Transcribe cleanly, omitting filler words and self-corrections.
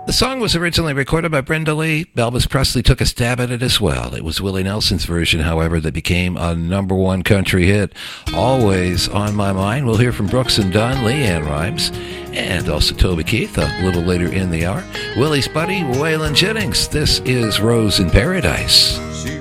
The song was originally recorded by Brenda Lee. Elvis Presley took a stab at it as well. It was Willie Nelson's version, however, that became a number one country hit. Always on My Mind. We'll hear from Brooks and Dunn, LeAnn Rimes, and also Toby Keith a little later in the hour. Willie's buddy, Waylon Jennings. This is Rose in Paradise. She